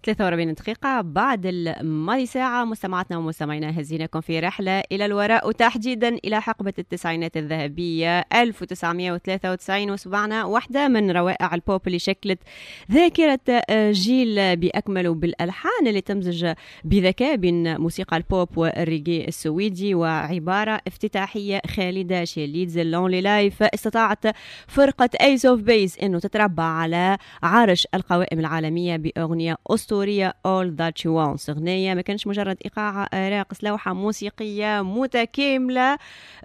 43 دقيقة بعد الماضي ساعة. مستمعاتنا ومستمعينا هزيناكم في رحلة إلى الوراء وتحديدا إلى حقبة التسعينات الذهبية 1993، وسمعنا واحدة من روائع البوب اللي شكلت ذاكرة جيل بأكمله بالألحان اللي تمزج بذكاء بين موسيقى البوب والريجي السويدي، وعبارة افتتاحية خالدة شيليدز لونلي لايف. استطاعت فرقة ايس اوف بيس انه تتربع على عرش القوائم العالمية بأغنية أسطورية All That You Want. أغنية ما كانش مجرد إيقاع راقص، لوحة موسيقية متكاملة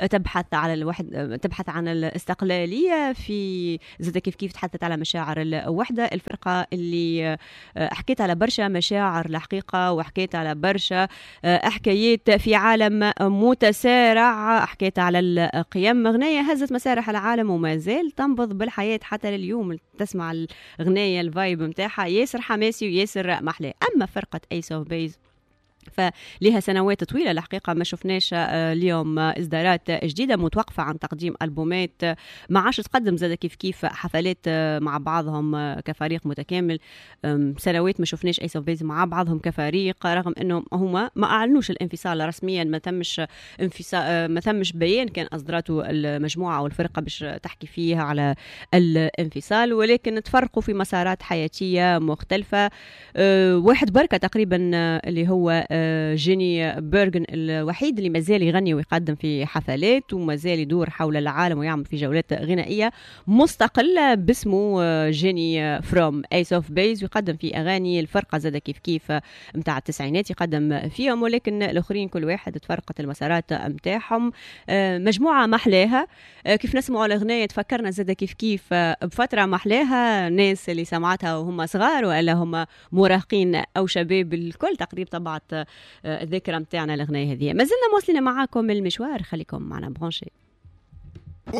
تبحث عن الاستقلالية، في زاد كيف تحدثت على مشاعر الوحدة. الفرقة اللي حكيت على برشا مشاعر الحقيقة، وحكيت على برشا حكايات في عالم متسارع، حكيت على القيم. أغنية هزت مسارح العالم وما زال تنبض بالحياة حتى لليوم. تسمع الأغنية الفايب متاعها ياسر حماسي وياسر محلاه. أما فرقة ايس اوف بيز فلها سنوات طويلة الحقيقة ما شفناش اليوم إصدارات جديدة، متوقفة عن تقديم ألبومات، ما عادش تقدم زاد كيف حفلات مع بعضهم كفريق متكامل. سنوات ما شفناش ايس اوف بيز مع بعضهم كفريق، رغم انهم هما ما اعلنوش الانفصال رسميا، ما تمش بيان كان اصدرته المجموعة والفرقة باش تحكي فيها على الانفصال، ولكن تفرقوا في مسارات حياتية مختلفة. واحد بركة تقريبا اللي هو جيني بيرغن الوحيد اللي مازال يغني ويقدم في حفلات، ومازال يدور حول العالم ويعمل في جولات غنائية مستقلة باسمه جيني فروم ايس اوف بيز، ويقدم في أغاني الفرقة زاد كيف متاع التسعينات يقدم فيهم، ولكن الآخرين كل واحد تفرقت المسارات متاعهم. مجموعة محلاها. كيف نسمعوا الأغنية تفكرنا زاد كيف بفترة محلاها، ناس اللي سمعتها وهم صغار وإلا هم مراهقين أو شباب، الكل تقريبا طبعت الذاكرة متاعنا الأغنية هذه. ما زلنا مواصلين معاكم المشوار، خليكم معنا برونشي.